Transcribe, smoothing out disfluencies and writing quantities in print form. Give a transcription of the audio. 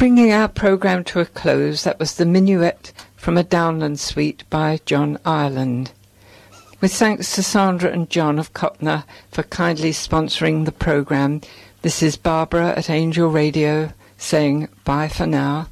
Bringing our programme to a close, that was the Minuet from a Downland Suite by John Ireland. With thanks to Sandra and John of Copner for kindly sponsoring the programme, this is Barbara at Angel Radio saying bye for now.